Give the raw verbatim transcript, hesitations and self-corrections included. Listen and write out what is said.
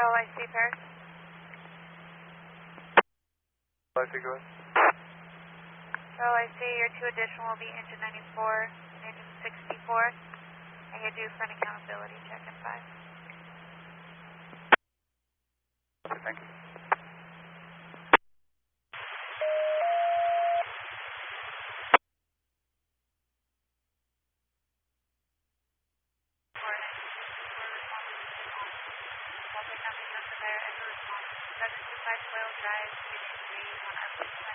Oh, I see, Paris. I see, go ahead. Oh, I see. Your two additional will be engine ninety-four and engine sixty-four. And you're due for an accountability check in five. Okay, thank you. seven two five Quail Drive, Unit three on our